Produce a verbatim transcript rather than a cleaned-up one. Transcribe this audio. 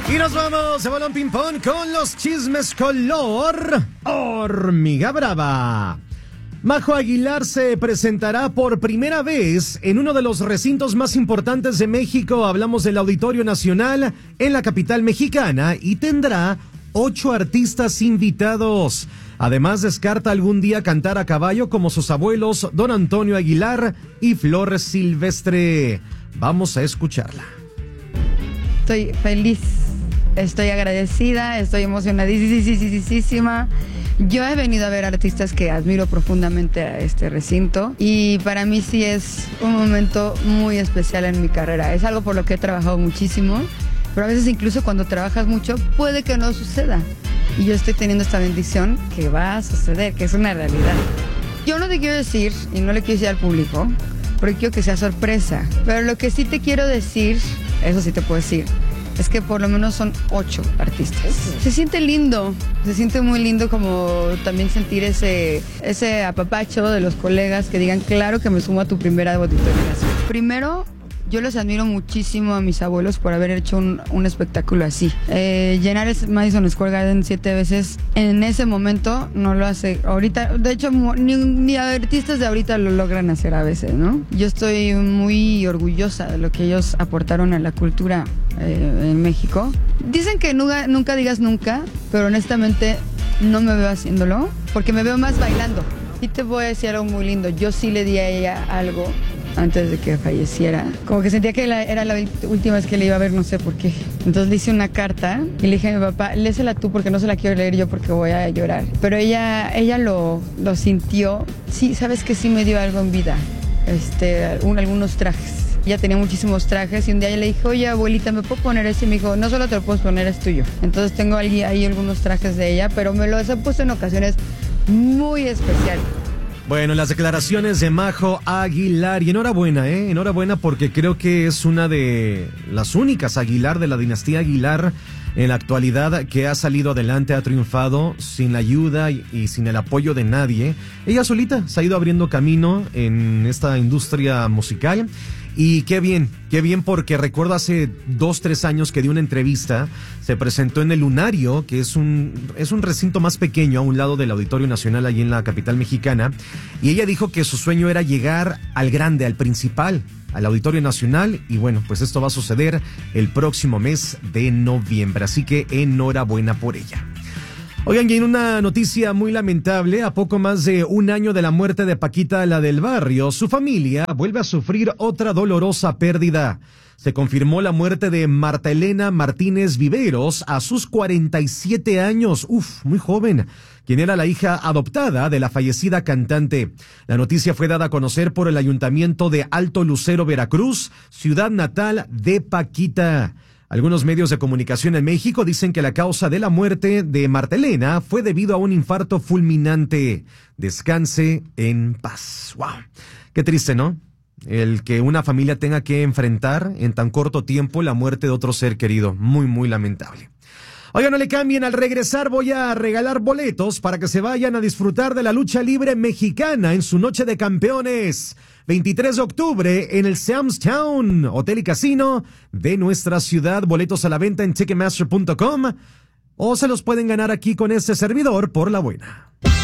Y nos vamos de balón ping pong con los chismes color hormiga brava. Majo Aguilar se presentará por primera vez en uno de los recintos más importantes de México. Hablamos del Auditorio Nacional en la capital mexicana y tendrá ocho artistas invitados. Además, descarta algún día cantar a caballo como sus abuelos Don Antonio Aguilar y Flor Silvestre. Vamos a escucharla. Estoy feliz, estoy agradecida, estoy emocionadísima. Yo he venido a ver artistas que admiro profundamente a este recinto y para mí sí es un momento muy especial en mi carrera. Es algo por lo que he trabajado muchísimo, pero a veces incluso cuando trabajas mucho puede que no suceda. Y yo estoy teniendo esta bendición que va a suceder, que es una realidad. Yo no te quiero decir, y no le quiero decir al público, porque quiero que sea sorpresa. Pero lo que sí te quiero decir, eso sí te puedo decir, es que por lo menos son ocho artistas. Se siente lindo, se siente muy lindo como también sentir ese, ese apapacho de los colegas que digan, claro que me sumo a tu primera auditoría. Primero, yo los admiro muchísimo a mis abuelos por haber hecho un, un espectáculo así. Eh, llenar el Madison Square Garden siete veces en ese momento no lo hace ahorita. De hecho, ni, ni artistas de ahorita lo logran hacer a veces, ¿no? Yo estoy muy orgullosa de lo que ellos aportaron a la cultura eh, en México. Dicen que nunca, nunca digas nunca, pero honestamente no me veo haciéndolo porque me veo más bailando. Y te voy a decir algo muy lindo. Yo sí le di a ella algo antes de que falleciera. Como que sentía que la, era la última vez que le iba a ver, no sé por qué. Entonces le hice una carta y le dije a mi papá, lésela tú porque no se la quiero leer yo porque voy a llorar. Pero ella, ella lo, lo sintió. Sí, sabes que sí me dio algo en vida. Este, un, algunos trajes. Ella tenía muchísimos trajes y un día yo le dije, oye abuelita, ¿me puedo poner ese? Y me dijo, no solo te lo puedes poner, es tuyo. Entonces tengo ahí, ahí algunos trajes de ella, pero me los he puesto en ocasiones muy especiales. Bueno, las declaraciones de Majo Aguilar, y enhorabuena, ¿eh? Enhorabuena porque creo que es una de las únicas Aguilar de la dinastía Aguilar en la actualidad que ha salido adelante, ha triunfado sin la ayuda y, y sin el apoyo de nadie. Ella solita se ha ido abriendo camino en esta industria musical. Y qué bien, qué bien porque recuerdo hace dos, tres años que dio una entrevista, se presentó en el Lunario, que es un, es un recinto más pequeño a un lado del Auditorio Nacional allí en la capital mexicana, y ella dijo que su sueño era llegar al grande, al principal, al Auditorio Nacional, y bueno, pues esto va a suceder el próximo mes de noviembre, así que enhorabuena por ella. Oigan, y en una noticia muy lamentable, a poco más de un año de la muerte de Paquita, la del barrio, su familia vuelve a sufrir otra dolorosa pérdida. Se confirmó la muerte de Marta Elena Martínez Viveros a sus cuarenta y siete años, uf, muy joven, quien era la hija adoptada de la fallecida cantante. La noticia fue dada a conocer por el Ayuntamiento de Alto Lucero, Veracruz, ciudad natal de Paquita. Algunos medios de comunicación en México dicen que la causa de la muerte de Marta Elena fue debido a un infarto fulminante. Descanse en paz. ¡Wow! Qué triste, ¿no? El que una familia tenga que enfrentar en tan corto tiempo la muerte de otro ser querido. Muy, muy lamentable. Oigan, no le cambien, al regresar voy a regalar boletos para que se vayan a disfrutar de la lucha libre mexicana en su noche de campeones. veintitrés de octubre en el Sam's Town, hotel y casino de nuestra ciudad. Boletos a la venta en ticketmaster punto com o se los pueden ganar aquí con este servidor por la buena.